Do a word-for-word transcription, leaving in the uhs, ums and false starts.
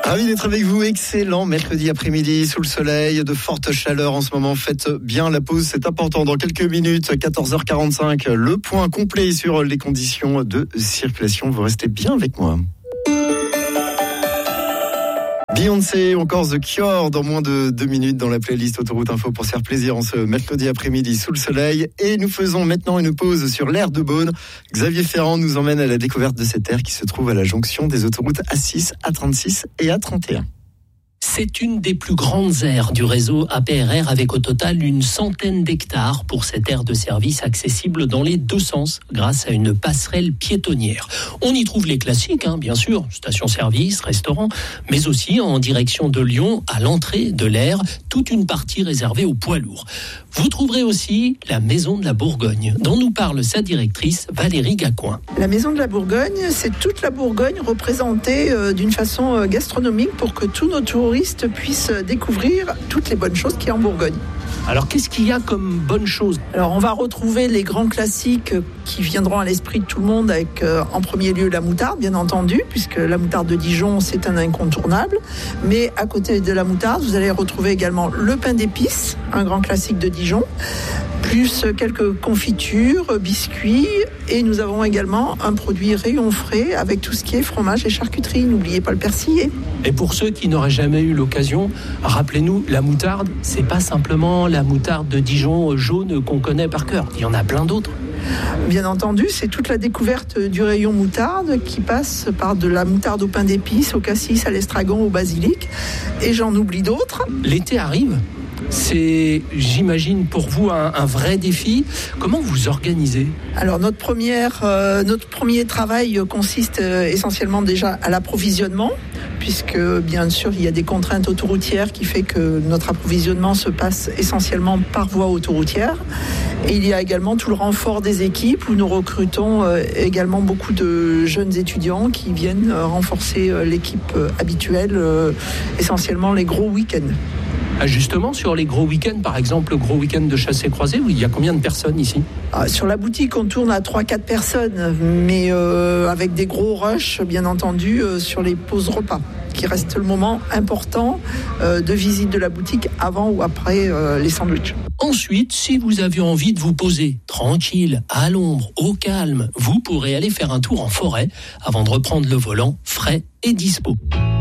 Ravi d'être avec vous, excellent mercredi après-midi sous le soleil, de fortes chaleurs en ce moment, faites bien la pause, c'est important. Dans quelques minutes, quatorze heures quarante-cinq, le point complet sur les conditions de circulation, vous restez bien avec moi. Beyoncé, encore The Cure dans moins de deux minutes dans la playlist Autoroute Info pour se faire plaisir en ce mercredi après-midi sous le soleil. Et nous faisons maintenant une pause sur l'aire de Beaune. Xavier Ferrand nous emmène à la découverte de cette aire qui se trouve à la jonction des autoroutes A six, A trente-six et A trente et un. C'est une des plus grandes aires du réseau A P R R avec au total une centaine d'hectares pour cette aire de service accessible dans les deux sens grâce à une passerelle piétonnière. On y trouve les classiques, hein, bien sûr, station-service, restaurant, mais aussi en direction de Lyon, à l'entrée de l'aire, toute une partie réservée aux poids lourds. Vous trouverez aussi la Maison de la Bourgogne, dont nous parle sa directrice Valérie Gacoin. La Maison de la Bourgogne, c'est toute la Bourgogne représentée euh, d'une façon euh, gastronomique pour que tous nos touristes puissent découvrir toutes les bonnes choses qu'il y a en Bourgogne. Alors, qu'est-ce qu'il y a comme bonne chose ? Alors, on va retrouver les grands classiques qui viendront à l'esprit de tout le monde avec, euh, en premier lieu, la moutarde, bien entendu, puisque la moutarde de Dijon, c'est un incontournable. Mais à côté de la moutarde, vous allez retrouver également le pain d'épices, un grand classique de Dijon, plus quelques confitures, biscuits, et nous avons également un produit rayon frais avec tout ce qui est fromage et charcuterie. N'oubliez pas le persillé. Et pour ceux qui n'auraient jamais eu l'occasion, rappelez-nous, la moutarde, c'est pas simplement la moutarde de Dijon jaune qu'on connaît par cœur. Il y en a plein d'autres. Bien entendu, c'est toute la découverte du rayon moutarde qui passe par de la moutarde au pain d'épices, au cassis, à l'estragon, au basilic, et j'en oublie d'autres. L'été arrive. C'est, j'imagine, pour vous un, un vrai défi. Comment vous organisez ? Alors notre première, euh, notre premier travail consiste euh, essentiellement déjà à l'approvisionnement, puisque bien sûr il y a des contraintes autoroutières qui fait que notre approvisionnement se passe essentiellement par voie autoroutière. Et il y a également tout le renfort des équipes où nous recrutons euh, également beaucoup de jeunes étudiants qui viennent euh, renforcer euh, l'équipe euh, habituelle, euh, essentiellement les gros week-ends. Justement, sur les gros week-ends, par exemple, le gros week-end de chassé-croisé, il y a combien de personnes ici ? ah, Sur la boutique, on tourne à trois à quatre personnes, mais euh, avec des gros rushs, bien entendu, euh, sur les pauses repas, qui reste le moment important euh, de visite de la boutique avant ou après euh, les sandwichs. Ensuite, si vous avez envie de vous poser tranquille, à l'ombre, au calme, vous pourrez aller faire un tour en forêt avant de reprendre le volant frais et dispo.